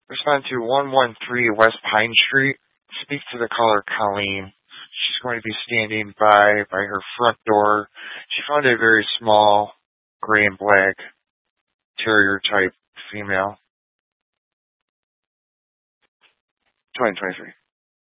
Respond to 113 West Pine Street. Speak to the caller, Colleen. She's going to be standing by her front door. She found a very small, gray and black terrier type female. 2023.